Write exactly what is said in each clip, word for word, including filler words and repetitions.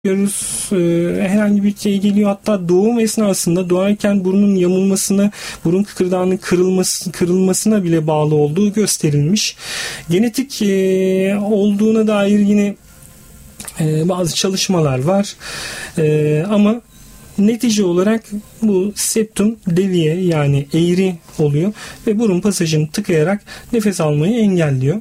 görüyoruz. Ee, herhangi bir şey geliyor. Hatta doğum esnasında doğarken burnun yamulmasına, burun kıkırdağının kırılması, kırılmasına bile bağlı olduğu gösterilmiş. Genetik e, olduğuna dair yine e, bazı çalışmalar var. E, ama netice olarak bu septum deviye, yani eğri oluyor ve burun pasajını tıkayarak nefes almayı engelliyor.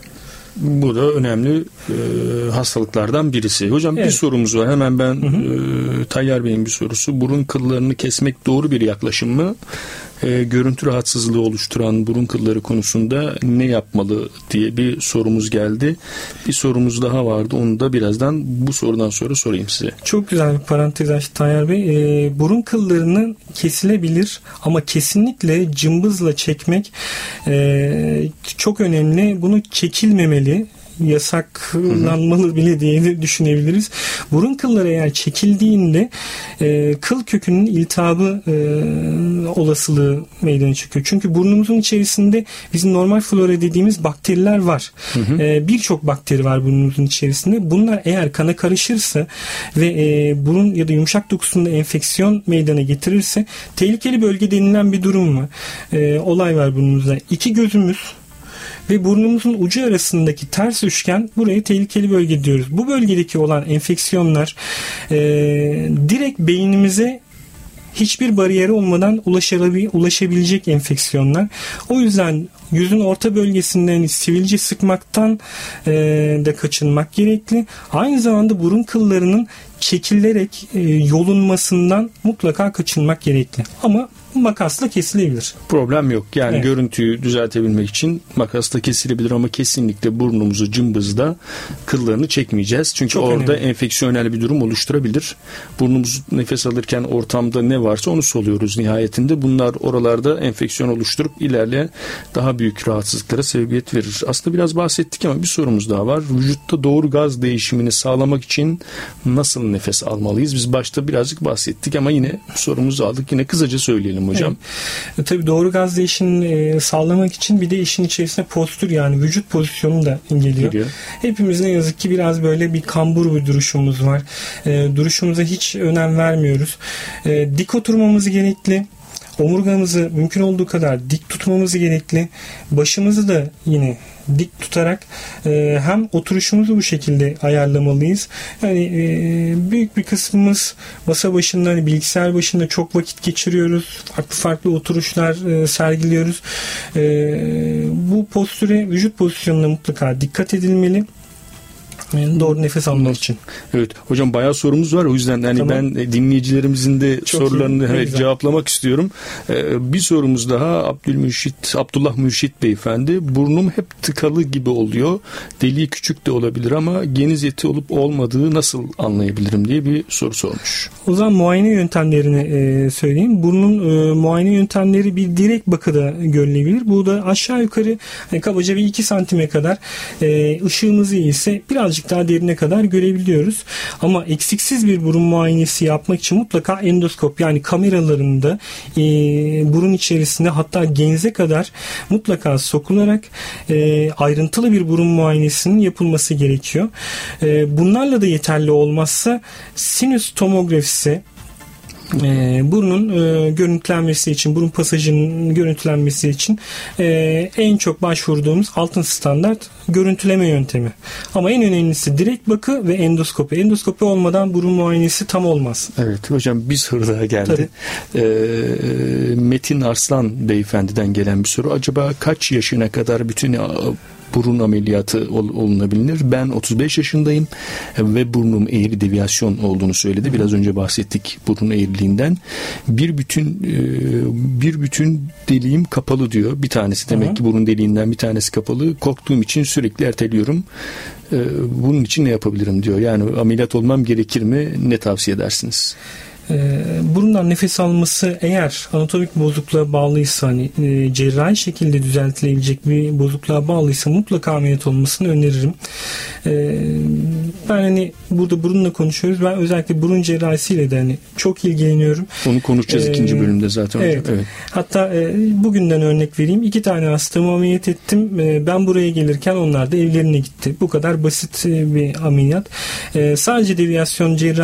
Bu da önemli e, hastalıklardan birisi. Hocam evet. Bir sorumuz var. Hemen ben hı hı. E, Tayyar Bey'in bir sorusu. Burun kıllarını kesmek doğru bir yaklaşım mı? E, görüntü rahatsızlığı oluşturan burun kılları konusunda ne yapmalı diye bir sorumuz geldi. Bir sorumuz daha vardı. Onu da birazdan bu sorudan sonra sorayım size. Çok güzel bir parantez açtı Tayyar Bey. E, burun kıllarını kesilebilir ama kesinlikle cımbızla çekmek e, çok önemli. Bunu çekilmemeli. Yasaklanmalı bile diye düşünebiliriz. Burun kılları eğer çekildiğinde e, kıl kökünün iltihabı e, olasılığı meydana çıkıyor. Çünkü burnumuzun içerisinde bizim normal flora dediğimiz bakteriler var. Hı hı. E, birçok bakteri var burnumuzun içerisinde. Bunlar eğer kana karışırsa ve e, burun ya da yumuşak dokusunda enfeksiyon meydana getirirse tehlikeli bölge denilen bir durum var. E, olay var burnumuzda. İki gözümüz ve burnumuzun ucu arasındaki ters üçgen, buraya tehlikeli bölge diyoruz. Bu bölgedeki olan enfeksiyonlar e, direkt beynimize hiçbir bariyeri olmadan ulaşabilecek enfeksiyonlar. O yüzden yüzün orta bölgesinden sivilce sıkmaktan e, da kaçınmak gerekli. Aynı zamanda burun kıllarının çekilerek e, yolunmasından mutlaka kaçınmak gerekli. Ama makasla kesilebilir. Problem yok. Yani evet. Görüntüyü düzeltebilmek için makasla kesilebilir ama kesinlikle burnumuzu cımbızda kıllarını çekmeyeceğiz. Çünkü çok orada önemli. Enfeksiyonel bir durum oluşturabilir. Burnumuz nefes alırken ortamda ne varsa onu soluyoruz nihayetinde. Bunlar oralarda enfeksiyon oluşturup ilerleyen daha büyük rahatsızlıklara sebebiyet verir. Aslında biraz bahsettik ama bir sorumuz daha var. Vücutta doğru gaz değişimini sağlamak için nasıl nefes almalıyız? Biz başta birazcık bahsettik ama yine sorumuzu aldık. Yine kısaca söyleyelim hocam. Evet. Tabii doğru gaz değişimini sağlamak için bir de işin içerisine postür, yani vücut pozisyonu da geliyor. geliyor. Hepimiz ne yazık ki biraz böyle bir kambur bir duruşumuz var. E, duruşumuza hiç önem vermiyoruz. E, dik oturmamız gerekli. Omurgamızı mümkün olduğu kadar dik tutmamız gerekli. Başımızı da yine dik tutarak e, hem oturuşumuzu bu şekilde ayarlamalıyız. Yani e, büyük bir kısmımız masa başında, hani bilgisayar başında çok vakit geçiriyoruz. Farklı farklı oturuşlar e, sergiliyoruz. E, bu postüre, vücut pozisyonuna mutlaka dikkat edilmeli. Yani doğru nefes almak için. Evet. Hocam bayağı sorumuz var. O yüzden yani tamam. Ben dinleyicilerimizin de çok sorularını evet, cevaplamak istiyorum. Ee, bir sorumuz daha Abdülmürşit, Abdullah Mürşit Beyefendi. Burnum hep tıkalı gibi oluyor. Deliği küçük de olabilir ama geniz eti olup olmadığı nasıl anlayabilirim diye bir soru sormuş. O zaman muayene yöntemlerini e, söyleyeyim. Burnun e, muayene yöntemleri bir direkt bakıda görülebilir. Bu da aşağı yukarı e, kabaca bir iki santime kadar e, ışığımız iyiyse birazcık daha derine kadar görebiliyoruz. Ama eksiksiz bir burun muayenesi yapmak için mutlaka endoskop, yani kameralarında e, burun içerisinde hatta genze kadar mutlaka sokularak e, ayrıntılı bir burun muayenesinin yapılması gerekiyor. E, bunlarla da yeterli olmazsa sinüs tomografisi, E, burnun e, görüntülenmesi için, burun pasajının görüntülenmesi için e, en çok başvurduğumuz altın standart görüntüleme yöntemi. Ama en önemlisi direkt bakı ve endoskopi. Endoskopi olmadan burun muayenesi tam olmaz. Evet hocam, bir soru daha geldi. E, Metin Arslan beyefendiden gelen bir soru. Acaba kaç yaşına kadar bütün burun ameliyatı ol, olunabilir? Ben otuz beş yaşındayım ve burnum eğri, deviyasyon olduğunu söyledi. Biraz önce bahsettik burun eğriliğinden. Bir bütün bir bütün deliğim kapalı diyor. Bir tanesi demek Hı-hı. ki burun deliğinden bir tanesi kapalı. Korktuğum için sürekli erteliyorum. Bunun için ne yapabilirim diyor. Yani ameliyat olmam gerekir mi? Ne tavsiye edersiniz? E, burundan nefes alması eğer anatomik bozukluğa bağlıysa, hani e, cerrahi şekilde düzeltilebilecek bir bozukluğa bağlıysa mutlaka ameliyat olmasını öneririm. E, Ben hani burada burunla konuşuyoruz. Ben özellikle burun cerrahisiyle de hani çok ilgileniyorum. Onu konuşacağız ee, ikinci bölümde zaten. Evet. Hocam. Evet. Hatta e, bugünden örnek vereyim. İki tane hastamı ameliyat ettim. E, ben buraya gelirken onlar da evlerine gitti. Bu kadar basit bir ameliyat. E, sadece deviyasyon cerrahi